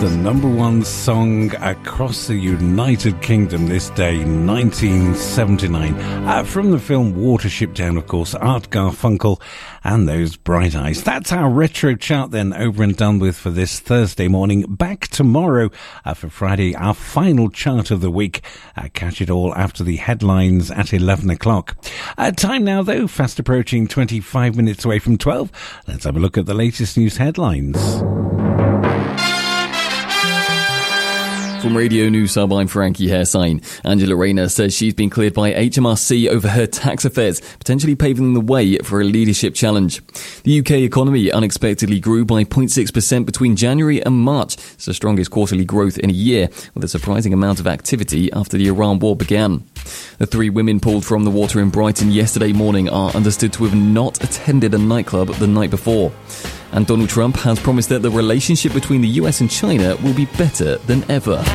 the number one song across the United Kingdom this day, 1979. From the film Watership Down, of course, Art Garfunkel and those bright eyes. That's our retro chart then, over and done with for this Thursday morning. Back tomorrow for Friday, our final chart of the week. Catch it all after the headlines at 11 o'clock. Time now, though, fast approaching 25 minutes away from 12. Let's have a look at the latest news headlines. From Radio News Hub, I'm Frankie Hairsign. Angela Rayner says she's been cleared by HMRC over her tax affairs, potentially paving the way for a leadership challenge. The UK economy unexpectedly grew by 0.6% between January and March. It's the strongest quarterly growth in a year, with a surprising amount of activity after the Iran war began. The 3 women pulled from the water in Brighton yesterday morning are understood to have not attended a nightclub the night before. And Donald Trump has promised that the relationship between the US and China will be better than ever.